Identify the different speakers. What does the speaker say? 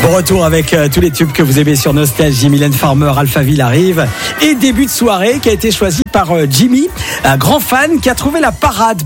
Speaker 1: Bon retour avec tous les tubes que vous aimez sur Nostalgie. Mylène Farmer, Alphaville arrive. Et début de soirée qui a été choisi par Jimmy, un grand fan qui a trouvé la parade